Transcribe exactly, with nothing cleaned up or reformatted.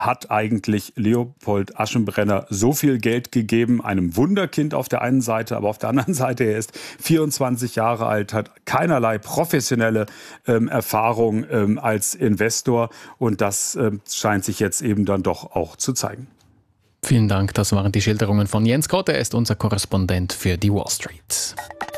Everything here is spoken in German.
hat eigentlich Leopold Aschenbrenner so viel Geld gegeben, einem Wunderkind auf der einen Seite, aber auf der anderen Seite, er ist vierundzwanzig Jahre alt, hat keinerlei professionelle ähm, Erfahrung ähm, als Investor und das ähm, scheint sich jetzt eben dann doch auch zu zeigen. Vielen Dank, das waren die Schilderungen von Jens Kott, er ist unser Korrespondent für die Wall Street.